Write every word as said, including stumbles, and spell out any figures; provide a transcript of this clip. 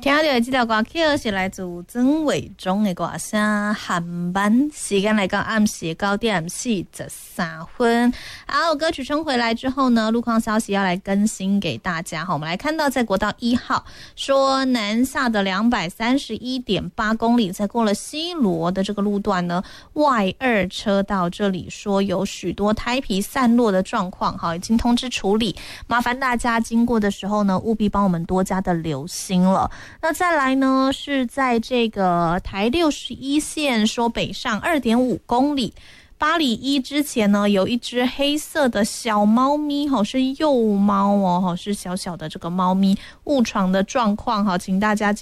听到的这条歌曲是来自曾伟忠的歌声《寒班》，时间来到暗时九點四十三分。好，歌曲冲回来之后呢，路况消息要来更新给大家。好，我们来看到在国道一号说南下的两百三十一点八公里，在过了西螺的这个路段呢，外二车道这里说有许多胎皮散落的状况，好，已经通知处理，麻烦大家经过的时候呢，务必帮我们多加的留心了。那再来呢，是在这个台六十一线说北上 二点五公里，八里一之前呢，有一只黑色的小猫咪，是幼猫哦，是小小的这个猫咪误闯的状况，请大家